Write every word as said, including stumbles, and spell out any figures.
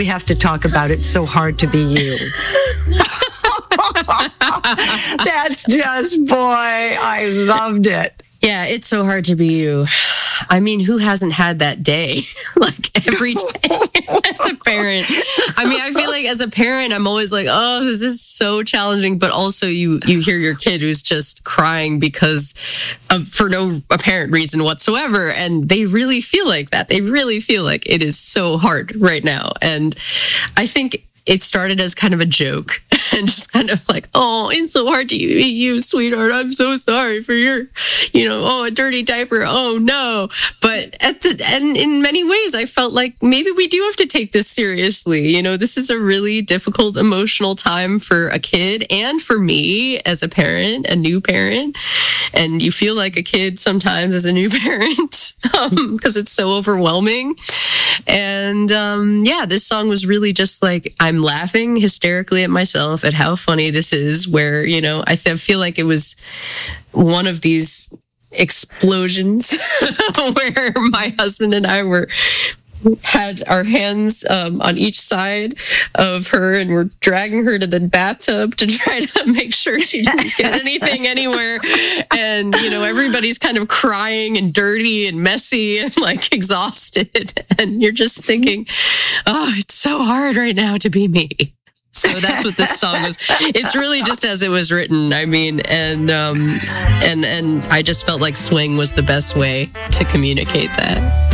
We have to talk about It's So Hard to Be You. That's just, boy, I loved it. Yeah, it's so hard to be you. I mean, who hasn't had that day? Like every day as a parent. I mean, I feel like as a parent, I'm always like, oh, this is so challenging. But also you you hear your kid who's just crying because of for no apparent reason whatsoever. And they really feel like that. They really feel like it is so hard right now. And I think it started as kind of a joke and just kind of like, oh, it's so hard to be you, sweetheart. I'm so sorry for your, you know, oh, a dirty diaper. Oh, no. But at the and in many ways, I felt like maybe we do have to take this seriously. You know, this is a really difficult emotional time for a kid and for me as a parent, a new parent. And you feel like a kid sometimes as a new parent because um, it's so overwhelming. And um, yeah, this song was really just like, I'm laughing hysterically at myself at how funny this is, where, you know, I th- feel like it was one of these explosions where my husband and I were had our hands um, on each side of her and we're dragging her to the bathtub to try to make sure she didn't get anything anywhere. And, you know, everybody's kind of crying and dirty and messy and like exhausted. And you're just thinking, oh, it's so hard right now to be me. So that's what this song was. It's really just as it was written. I mean, and um, and and I just felt like swing was the best way to communicate that.